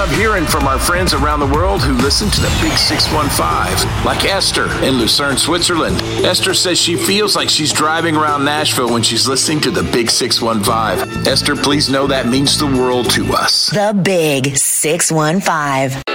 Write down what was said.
love hearing from our friends around the world who listen to the Big 615, like Esther in Lucerne, Switzerland. Esther says she feels like she's driving around Nashville when she's listening to the Big 615. Esther, please know that means the world to us. The Big 615.